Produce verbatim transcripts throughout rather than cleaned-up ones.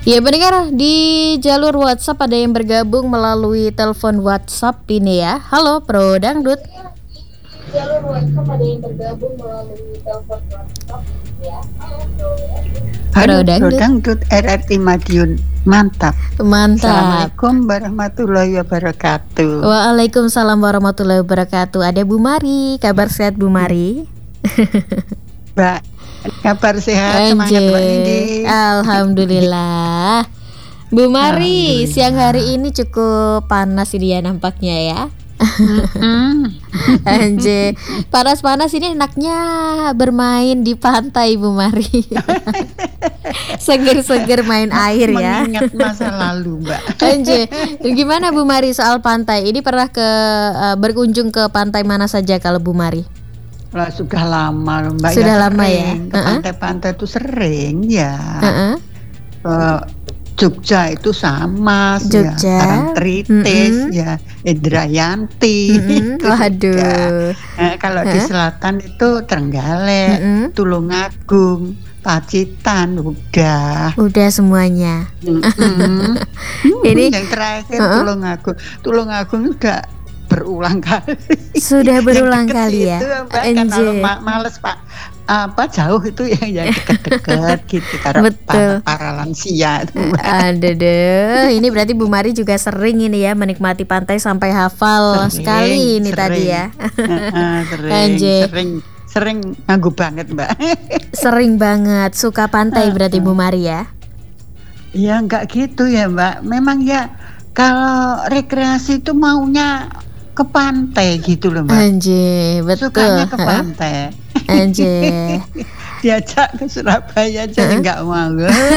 Ya pendengar, di jalur WhatsApp ada yang bergabung melalui telepon WhatsApp ini ya. Halo Pro Dangdut. Jalur WhatsApp ada yang bergabung melalui telepon WhatsApp ya. Halo Pro Dangdut R R T Madiun. Mantap. Mantap. Assalamualaikum warahmatullahi wabarakatuh. Waalaikumsalam warahmatullahi wabarakatuh. Ada Bu Mari. Kabar sehat Bu Mari? Mbak, kabar sehat, semangat Mbak Indi. Alhamdulillah. Bu Mari, siang hari ini cukup panas ini ya nampaknya ya. Anjay, panas-panas ini enaknya bermain di pantai Bu Mari. Seger-seger main air ya. Mengingat masa lalu Mbak. Anjay, gimana Bu Mari soal pantai? Ini pernah ke uh, berkunjung ke pantai mana saja kalau Bu Mari? Lah sudah lama loh Mbak. Sudah ya, lama ya. Ke pantai-pantai itu sering ya. Uh-uh. Uh, Jogja itu sama Jogja, ya, Parangtritis, mm-mm. ya, Indrayanti. Mm-mm. Waduh. Nah, kalau huh? di selatan itu Trenggalek, mm-mm. Tulungagung, Pacitan, udah. Udah semuanya. Mm-mm. Ini yang terakhir uh-uh. Tulungagung, Tulungagung udah berulang kali. Sudah berulang kali ya. Kalau ma- males Pak. Apa jauh itu yang yang dekat-dekat gitu karena para, para lansia itu. Ada deh. Ini berarti Bu Mari juga sering ini ya menikmati pantai sampai hafal sering, sekali ini sering. Tadi ya. Uh, sering, sering, sering nganggu banget Mbak. Sering banget suka pantai berarti Bu Mari ya. Ya enggak gitu ya Mbak. Memang ya kalau rekreasi itu maunya ke pantai gitu loh Mbak. Anjir, betul. Sukanya ke pantai. Anjir. Diajak ke Surabaya aja uh-huh. nggak mau.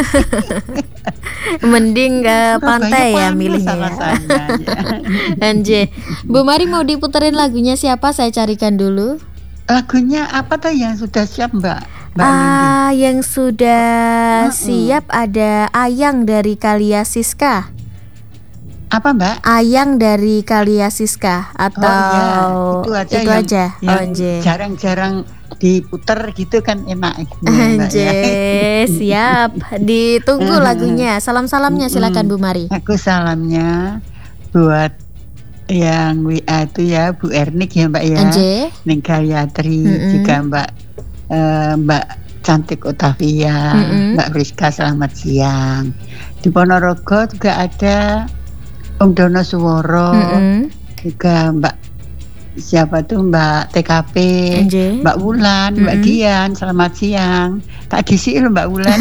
Mending ke pantai ya milihnya. Ya. Anjir. Bu Mari mau diputerin lagunya siapa? Saya carikan dulu. Lagunya apa tuh yang sudah siap Mbak? Mbak ah, Lindi. Yang sudah uh-uh. siap ada Ayang dari Kalia Siska. Apa Mbak? Ayang dari Kalia Siska atau oh, iya. itu aja itu yang, aja. Yang oh, jarang-jarang diputer gitu kan enak. Anjay, ya. Siap. Ditunggu lagunya. Salam-salamnya silakan Bu Mari. Aku salamnya buat yang W A itu ya Bu Ernik ya Mbak ya. Ning Gayatri mm-hmm. juga Mbak uh, Mbak Cantik Otavia, mm-hmm. Mbak Rizka selamat siang. Di Ponorogo juga ada Om Dono Suworo, mm-hmm. juga Mbak siapa tuh Mbak T K P, Anjay. Mbak Wulan, mm-hmm. Mbak Dian, selamat siang. Tak disi loh Mbak Wulan.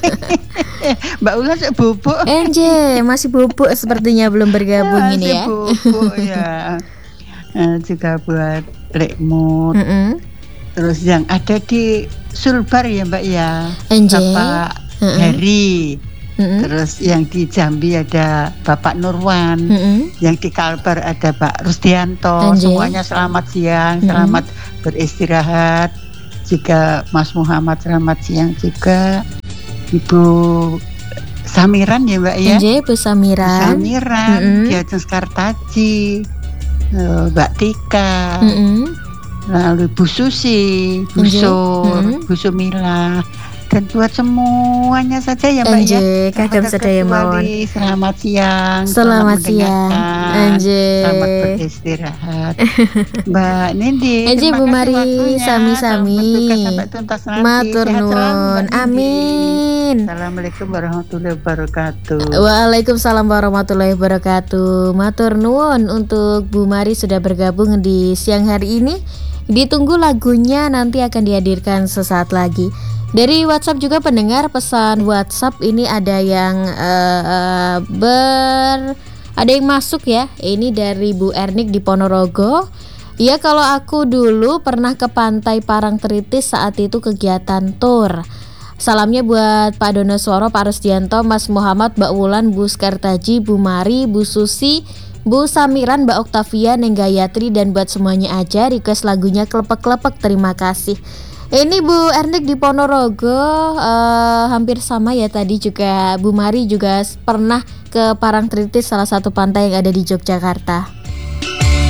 Mbak Wulan bubuk. Anjay, masih bubuk sepertinya belum bergabung ya, ini ya. Bubuk ya. Nah, juga buat Lekmut. Mm-hmm. Terus yang ada di Sulbar ya Mbak ya, Anjay. Bapak mm-hmm. Heri. Mm-hmm. Terus yang di Jambi ada Bapak Nurwan, mm-hmm. yang di Kalbar ada Pak Rusdianto. Anjay. Semuanya selamat siang, mm-hmm. selamat beristirahat. Juga Mas Muhammad selamat siang juga. Ibu Samiran ya Mbak ya. Anjay, Bu Samiran. Samiran, mm-hmm. di Ajeng Kartaji, Mbak Tika, mm-hmm. lalu Bu Susi, Bu Sur, mm-hmm. Bu Sumila. Dan buat semuanya saja ya Mbak Anjay, ya. Kagam sedaya mawon. Selamat siang. Selamat, selamat siang. Anjay. Selamat beristirahat. Mbak Nindi. Anjay Bu Mari, sami-sami. Matur nuwun. Amin. Assalamualaikum warahmatullahi wabarakatuh. Waalaikumsalam warahmatullahi wabarakatuh. Matur nuwun untuk Bu Mari sudah bergabung di siang hari ini. Ditunggu lagunya nanti akan dihadirkan sesaat lagi. Dari WhatsApp juga pendengar pesan WhatsApp ini ada yang uh, uh, ber ada yang masuk ya. Ini dari Bu Ernik di Ponorogo. Ya kalau aku dulu pernah ke pantai Parangtritis saat itu kegiatan tour. Salamnya buat Pak Dono Suworo, Pak Rusdianto, Mas Muhammad, Mbak Wulan, Bu Skartaji, Bu Mari, Bu Susi, Bu Samiran, Mbak Oktavia, Neng Gayatri, dan buat semuanya aja request lagunya Klepek-Klepek. Terima kasih. Ini Bu Ernik di Ponorogo, uh, hampir sama ya tadi juga Bu Mari juga pernah ke Parangtritis, salah satu pantai yang ada di Yogyakarta.